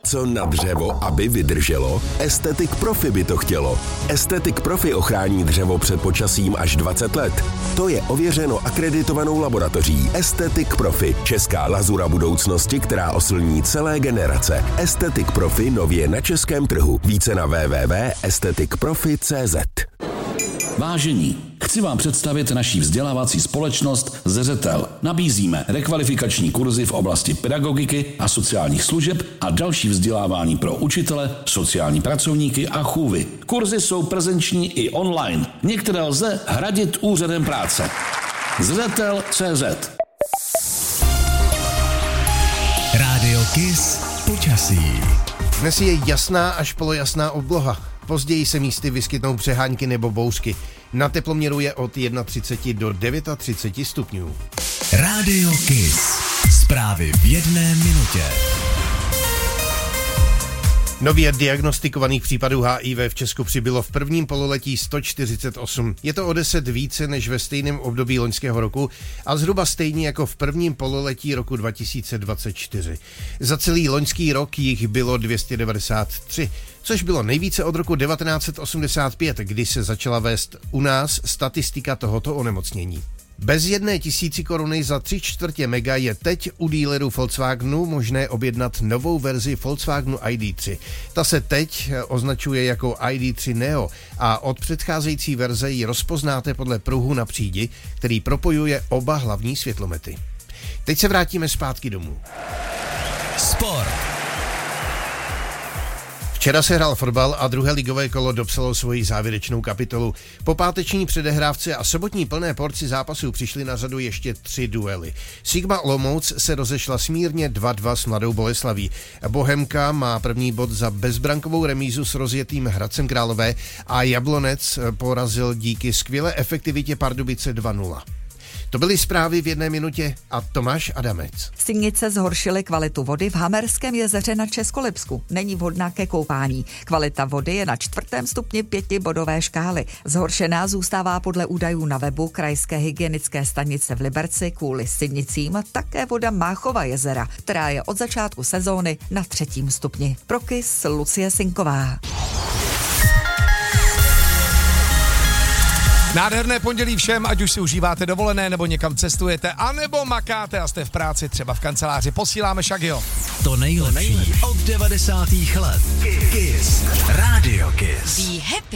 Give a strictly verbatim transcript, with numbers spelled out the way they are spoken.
něco na dřevo, aby vydrželo? Estetik Profi by to chtělo. Estetik Profi ochrání dřevo před počasím až dvacet let. To je ověřeno akreditovanou laboratoří Estetik Profi, česká lazura budoucnosti, která oslní celé generace. Estetik Profi nově na českém trhu. Více na w w w tečka estetik profi tečka c z. Vážení, chci vám představit naší vzdělávací společnost Zřetel. Nabízíme rekvalifikační kurzy v oblasti pedagogiky a sociálních služeb a další vzdělávání pro učitele, sociální pracovníky a chůvy. Kurzy jsou prezenční i online. Některé lze hradit úřadem práce. Zřetel tečka c z. Rádio Kiss počasí. Dnes je jasná až polojasná obloha. Později se místy vyskytnou přehánky nebo bouřky. Na teploměru je od třicet jedna do třicet devět stupňů. Rádio Kiss. Zprávy v jedné minutě. Nově diagnostikovaných případů H I V v Česku přibylo v prvním pololetí sto čtyřicet osm. Je to o deset více než ve stejném období loňského roku a zhruba stejně jako v prvním pololetí roku dva tisíce dvacet čtyři. Za celý loňský rok jich bylo dvě stě devadesát tři, což bylo nejvíce od roku devatenáct set osmdesát pět, kdy se začala vést u nás statistika tohoto onemocnění. Bez jedné tisíci koruny za tři čtvrtě mega je teď u dílerů Volkswagenu možné objednat novou verzi Volkswagenu I D tři. Ta se teď označuje jako I D tři Neo a od předcházející verze ji rozpoznáte podle pruhu na přídi, který propojuje oba hlavní světlomety. Teď se vrátíme zpátky domů. Sport. Včera se hrál fotbal a druhé ligové kolo dopsalo svoji závěrečnou kapitolu. Po páteční předehrávce a sobotní plné porci zápasů přišly na řadu ještě tři duely. Sigma Olomouc se rozešla smírně dva dva s Mladou Boleslaví. Bohemka má první bod za bezbrankovou remízu s rozjetým Hradcem Králové a Jablonec porazil díky skvělé efektivitě Pardubice dva nula. To byly zprávy v jedné minutě a Tomáš Adamec. Sinice zhoršily kvalitu vody v Hamerském jezeře na Českolipsku. Není vhodná ke koupání. Kvalita vody je na čtvrtém stupni pětibodové škály. Zhoršená zůstává podle údajů na webu Krajské hygienické stanice v Liberci kvůli sinicím také voda Máchova jezera, která je od začátku sezóny na třetím stupni. Pro Kiss Lucie Sinková. Nádherné pondělí všem, ať už si užíváte dovolené, nebo někam cestujete, anebo makáte a jste v práci, třeba v kanceláři. Posíláme Shaggyho. To nejlepší od devadesátých let. Kiss. Radio Kiss. Be happy.